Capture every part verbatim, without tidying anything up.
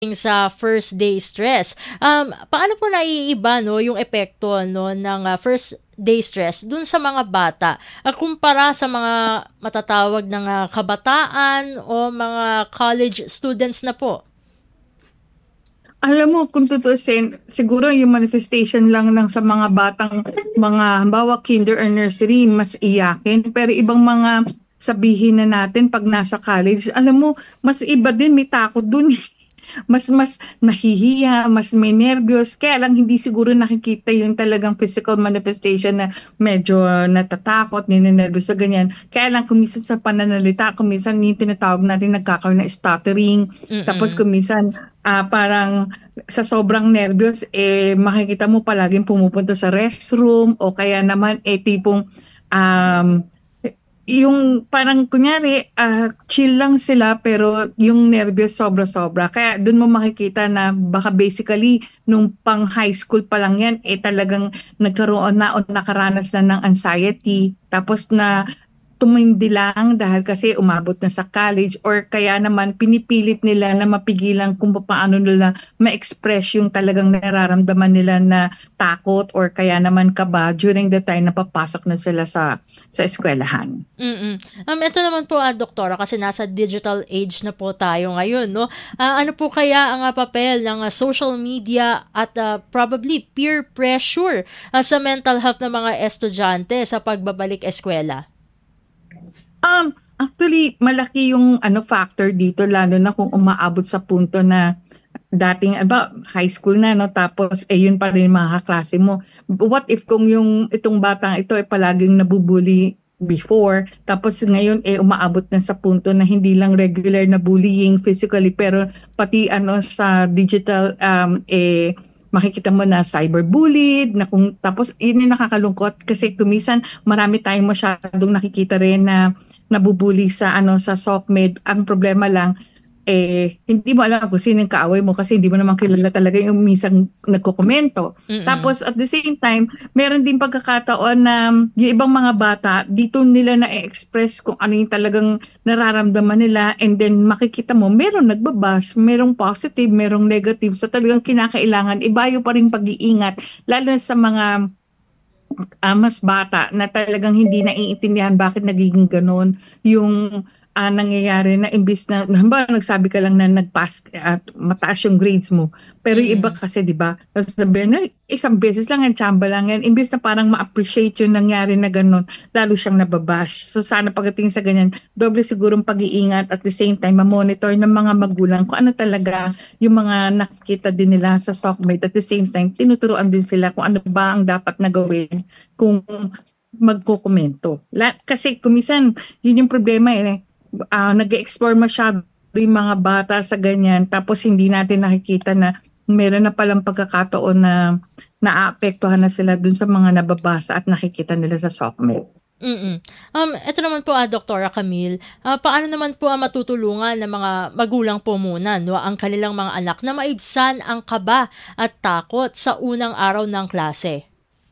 sa first day stress. Um, paano po naiiba 'no, yung epekto 'no ng, ah, first day stress dun sa mga bata, ah, kumpara sa mga matatawag ng, ah, kabataan o mga college students na po? Alam mo kung tutuusin, siguro yung manifestation lang ng sa mga batang mga halimbawa kinder or nursery mas iyakin, pero ibang mga sabihin na natin 'pag nasa college, alam mo mas iba din, may takot dun, eh. Mas mas nahihiya, mas may nerbiyos, kaya lang hindi siguro nakikita yung talagang physical manifestation na medyo natatakot, ninenerbyos sa ganyan. Kaya lang kung minsan sa pananalita, kung minsan yung tinatawag natin nagkakaroon ng stuttering, tapos Mm. kung minsan, ah, parang sa sobrang nerbiyos, eh, makikita mo palaging pumupunta sa restroom o kaya naman, eh, tipong, um, yung parang kunyari, ah, chill lang sila pero yung nerbiyos sobra-sobra. Kaya dun mo makikita na baka basically nung pang high school pa lang yan, eh, talagang nagkaroon na o nakaranas na ng anxiety tapos na tumindi lang dahil kasi umabot na sa college or kaya naman pinipilit nila na mapigilan kung paano nila ma-express yung talagang nararamdaman nila na takot or kaya naman kaba during the time na papasok na sila sa sa eskwelahan. Mm. Um, eto naman po, ah, doktora, kasi nasa digital age na po tayo ngayon 'no. Ah, ano po kaya ang, ah, papel ng, ah, social media at, ah, probably peer pressure, ah, sa mental health ng mga estudyante sa pagbabalik eskuwela? Um, actually malaki yung ano factor dito lalo na kung umaabot sa punto na dating aba high school na 'no tapos, eh, yun pa rin yung mga kaklase mo. What if kung yung itong batang ito ay palaging nabu-bully before tapos ngayon, eh, umaabot na sa punto na hindi lang regular na bullying physically pero pati ano sa digital, um, eh, makikita mo na cyberbullied na kung tapos yun yung nakakalungkot kasi kung minsan marami tayong masyadong nakikita rin na nabu-bully sa ano sa SOCMED. Ang problema lang, eh, hindi mo alam kung sino yung kaaway mo kasi hindi mo naman kilala talaga yung minsan nagkokomento. Mm. Tapos at the same time, meron din pagkakataon na yung ibang mga bata dito nila na-e-express kung ano yung talagang nararamdaman nila and then makikita mo meron nagba-bash, merong positive, merong negative. So talagang kinakailangan ibayo pa ring pag-iingat lalo na sa mga ah, mas bata na talagang hindi naiintindihan bakit nagiging gano'n yung, ah, nangyayari na imbes na halimbawa nagsabi ka lang na nag-pass at mataas yung grades mo. Pero yung iba Mm. kasi 'di ba, sasabihin ay isang beses lang yan, tsamba lang yan. Imbes na parang ma-appreciate yung nangyari na gano'n, lalo siyang naba-bash. So sana pagdating sa ganyan, doble sigurong pag-iingat at the same time ma-monitor ng mga magulang kung ano talaga yung mga nakikita din nila sa SOCMED. At the same time, tinuturuan din sila kung ano ba ang dapat na gawin kung magkokomento. La kasi kung minsan yun yung problema, eh, ah, nag-e-explore masyado yung mga bata sa ganyan tapos hindi natin nakikita na meron na palang pagkakataon na naaapektuhan na sila dun sa mga nababasa at nakikita nila sa SOCMED. Mm. Um, eto naman po, ah, Doktora Camille, ah, paano naman po, ah, matutulungan ng mga magulang po muna 'no, ang kanilang mga anak na maibsan ang kaba at takot sa unang araw ng klase?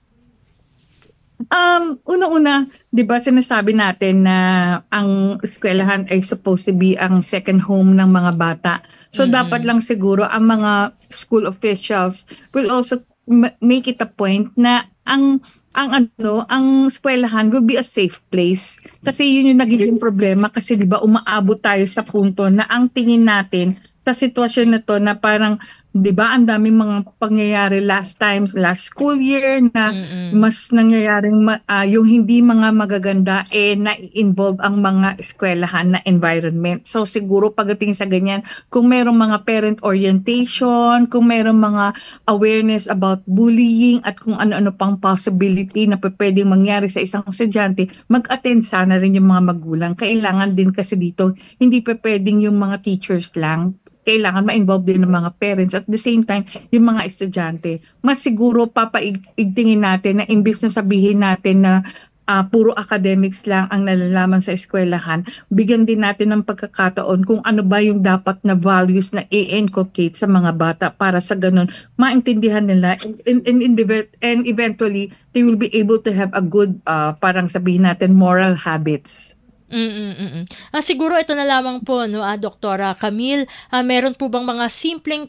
Um, unang-una, 'di ba sinasabi natin na ang eskwelahan ay supposed to be ang second home ng mga bata. So dapat Mm. lang siguro ang mga school officials will also ma make it a point na ang ang ano, ang eskwelahan will be a safe place. Kasi yun yung nagiging problema kasi 'di ba umaabot tayo sa punto na ang tingin natin sa sitwasyon na 'to na parang 'di ba ang daming mga pangyayari last times, last school year na Mm. mas nangyayaring ma ah, yung hindi mga magaganda, eh, nai-involve ang mga eskwelahan na environment. So siguro pagdating sa ganyan, kung merong mga parent orientation, kung merong mga awareness about bullying at kung ano-ano pang possibility na pupuwedeng mangyari sa isang estudyante, mag-attend sana rin yung mga magulang. Kailangan din kasi dito hindi pupuwedeng yung mga teachers lang, kailangan ma-involve din ng mga parents at the same time yung mga estudyante. Mas siguro papaigtingin natin na imbes na sabihin natin na, ah, puro academics lang ang nalalaman sa eskwelahan, bigyan din natin ng pagkakataon kung ano ba yung dapat na values na i-inculcate sa mga bata para sa gano'n maintindihan nila and and and in deve and eventually they will be able to have a good, ah, parang sabihin natin moral habits. Mm, mm. Ah, siguro ito na lamang po 'no, ah, Doktora Camille, ah, meron po bang mga simpleng